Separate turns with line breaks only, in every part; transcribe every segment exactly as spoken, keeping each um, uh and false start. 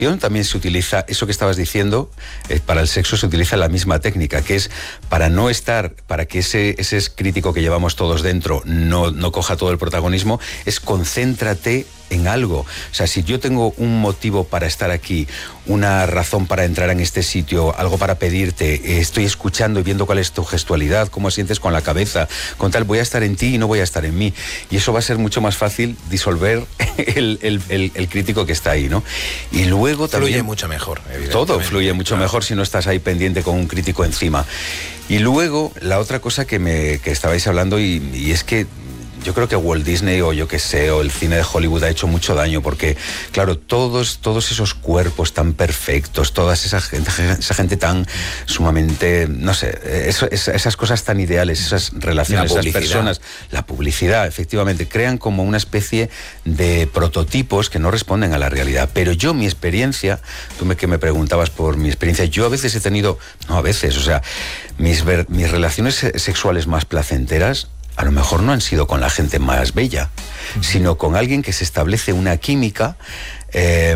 también se utiliza, eso que estabas diciendo, eh, para el sexo se utiliza la misma técnica, que es para no estar, para que ese, ese crítico que llevamos todos dentro no, no coja todo el protagonismo, es concéntrate en algo. O sea, si yo tengo un motivo para estar aquí, una razón para entrar en este sitio, algo para pedirte, eh, estoy escuchando y viendo cuál es tu gestualidad, cómo sientes con la cabeza, con tal, voy a estar en ti y no voy a estar en mí. Y eso va a ser mucho más fácil disolver el, el, el, el crítico que está ahí, ¿no? Y luego también...
Fluye mucho mejor,
todo fluye mucho claro. mejor si no estás ahí pendiente con un crítico encima. Y luego, la otra cosa que, me, que estabais hablando, y, y es que yo creo que Walt Disney o yo que sé, o el cine de Hollywood ha hecho mucho daño porque, claro, todos, todos esos cuerpos tan perfectos, toda esa gente, esa gente tan sumamente, no sé, eso, esas cosas tan ideales, esas relaciones, esas personas, la publicidad, efectivamente, crean como una especie de prototipos que no responden a la realidad. Pero yo, mi experiencia, tú me, que me preguntabas por mi experiencia, yo a veces he tenido, no a veces, o sea, mis, mis relaciones sexuales más placenteras a lo mejor no han sido con la gente más bella, uh-huh. sino con alguien que se establece una química eh,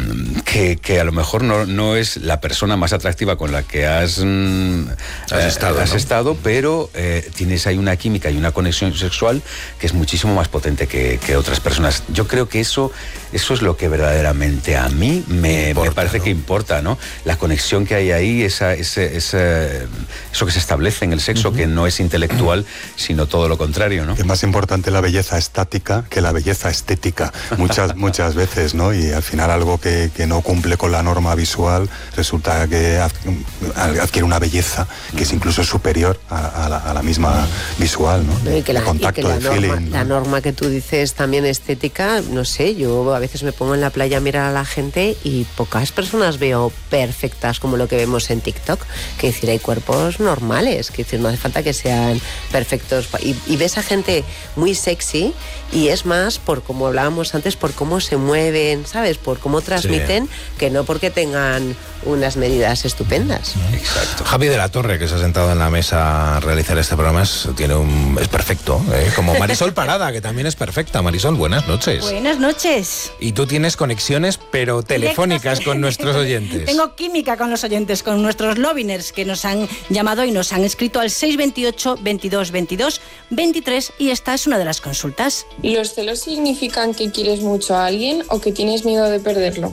que, que a lo mejor no, no es la persona más atractiva con la que has, mm,
has, eh, estado,
has
¿no?
estado, pero eh, tienes ahí una química y una conexión sexual que es muchísimo más potente que, que otras personas. Yo creo que eso, eso es lo que verdaderamente a mí me, importa, me parece ¿no? que importa, ¿no? La conexión que hay ahí, esa, ese, ese, eso que se establece en el sexo, uh-huh. que no es intelectual, sino todo lo contrario, ¿no?
Es más importante la belleza estática que la belleza estética, muchas, muchas veces, ¿no? Y al final algo que, que no cumple con la norma visual resulta que adquiere una belleza que es incluso superior a, a, la, a la misma visual, ¿no?
Y que la,
el contacto,
y que la
el
norma,
feeling,
la
¿no?
norma que tú dices también estética, no sé, yo a veces me pongo en la playa a mirar a la gente y pocas personas veo perfectas como lo que vemos en TikTok, que decir, hay cuerpos normales, que decir, no hace falta que sean perfectos, y, y ves a gente muy sexy y es más por, como hablábamos antes, por cómo se mueven, ¿sabes? Por cómo transmiten, sí. que no porque tengan unas medidas estupendas.
Exacto. Javi de la Torre, que se ha sentado en la mesa a realizar este programa, es, tiene un, es perfecto, ¿eh? Como Marisol Parada, que también es perfecta. Marisol, buenas noches.
Buenas noches.
Y tú tienes conexiones, pero telefónicas con nuestros oyentes.
Tengo química con los oyentes, con nuestros lobiners que nos han llamado y nos han escrito al seis veintiocho, veintidós, veintidós, veintitrés, y esta es una de las consultas.
¿Los celos significan que quieres mucho a alguien o que tienes miedo de perderlo?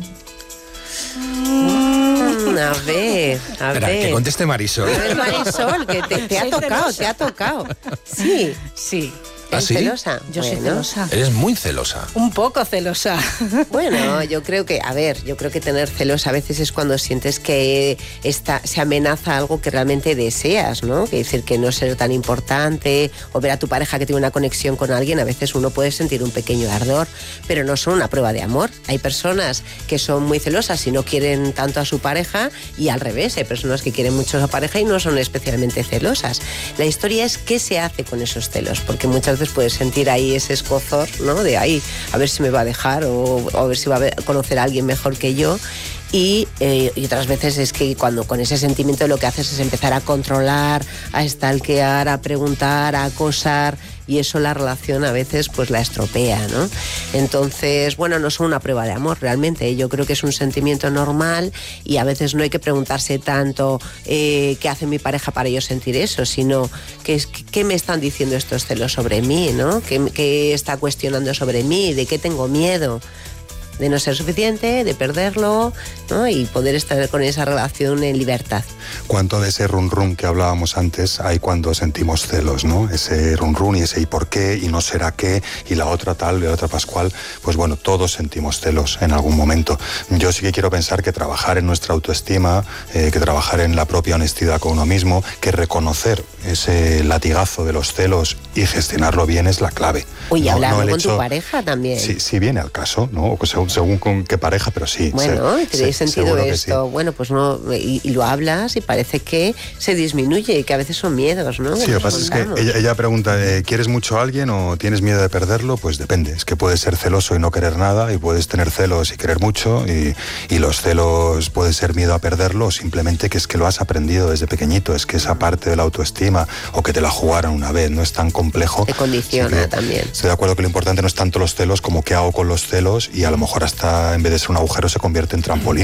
Mm, a ver, a
Espera,
ver.
que conteste Marisol.
Marisol, que te, te ha tocado, te ha tocado. Sí,
sí.
¿Ah, sí?
¿Celosa?
Yo
bueno.
soy celosa.
Eres muy celosa.
Un poco celosa.
Bueno, yo creo que, a ver, yo creo que tener celos a veces es cuando sientes que está, se amenaza algo que realmente deseas, ¿no? Que decir que no ser tan importante, o ver a tu pareja que tiene una conexión con alguien, a veces uno puede sentir un pequeño ardor, pero no son una prueba de amor. Hay personas que son muy celosas y no quieren tanto a su pareja, y al revés, hay personas que quieren mucho a su pareja y no son especialmente celosas. La historia es qué se hace con esos celos, porque muchas veces puedes sentir ahí ese escozor, ¿no? De ahí, a ver si me va a dejar o, o a ver si va a ver, conocer a alguien mejor que yo. Y, eh, y otras veces es que cuando con ese sentimiento lo que haces es empezar a controlar, a stalkear, a preguntar, a acosar, y eso la relación a veces pues la estropea, ¿no? Entonces, bueno, no son una prueba de amor realmente, yo creo que es un sentimiento normal y a veces no hay que preguntarse tanto eh, qué hace mi pareja para yo sentir eso, sino qué, qué me están diciendo estos celos sobre mí, ¿no? ¿Qué, qué está cuestionando sobre mí? ¿De qué tengo miedo? De no ser suficiente, de perderlo, ¿no? Y poder estar con esa relación en libertad.
Cuánto de ese run run que hablábamos antes hay cuando sentimos celos, ¿no? Ese run run y ese y por qué y no será qué y la otra tal y la otra pascual. Pues bueno, todos sentimos celos en algún momento. Yo sí que quiero pensar que trabajar en nuestra autoestima, eh, que trabajar en la propia honestidad con uno mismo, que reconocer ese latigazo de los celos y gestionarlo bien es la clave.
Oye,
no,
hablarlo
no
con
hecho,
tu pareja también.
Sí, sí viene al caso, ¿no? O según, según con qué pareja, pero sí.
Bueno,
se,
¿tenéis
se,
sentido esto?
Sí.
Bueno, pues no, y, y lo hablas y parece que se disminuye y que a veces son miedos, ¿no?
Sí, lo que pasa es que ella, ella pregunta, eh, ¿quieres mucho a alguien o tienes miedo de perderlo? Pues depende, es que puedes ser celoso y no querer nada, y puedes tener celos y querer mucho, y, y los celos puede ser miedo a perderlo, o simplemente que es que lo has aprendido desde pequeñito, es que esa parte de la autoestima, o que te la jugaron una vez, no es tan complejo.
Te condiciona
sí que,
también.
Estoy de acuerdo que lo importante no es tanto los celos como qué hago con los celos, y a lo mejor mejor hasta en vez de ser un agujero se convierte en trampolín.